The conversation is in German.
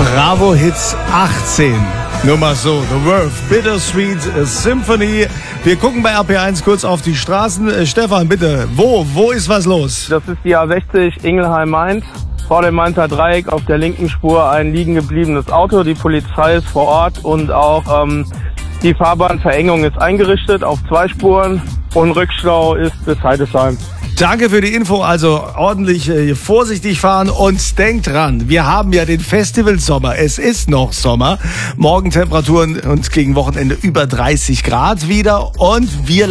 Bravo Hits 18. Nur mal so, The Verve, Bittersweet Symphony. Wir gucken bei RP1 kurz auf die Straßen. Stefan, bitte, wo ist was los? Das ist die A60 Ingelheim-Mainz. Vor dem Mainzer Dreieck auf der linken Spur ein liegen gebliebenes Auto. Die Polizei ist vor Ort und auch die Fahrbahnverengung ist eingerichtet auf 2 Spuren und Rückstau ist bis Heidesheim. Danke für die Info, also ordentlich vorsichtig fahren und denkt dran, wir haben ja den Festivalsommer, es ist noch Sommer, Morgentemperaturen und gegen Wochenende über 30 Grad wieder und wir